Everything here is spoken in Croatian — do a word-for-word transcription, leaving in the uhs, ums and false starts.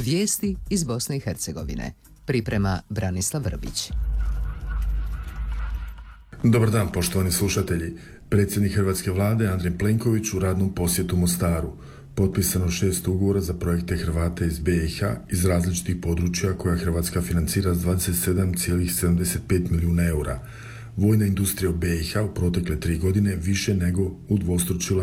Vijesti iz Bosne i Hercegovine. Priprema Branislav Vrbić. Dobar dan, poštovani slušatelji. Predsjednik hrvatske vlade Andrej Plenković u radnom posjetu Mostaru. Potpisano šest ugovora za projekte Hrvata iz B i H iz različitih područja koja Hrvatska financira s dvadeset sedam zarez sedamdeset pet milijuna eura. Vojna industrija u B i H u protekle tri godine više nego udvostručila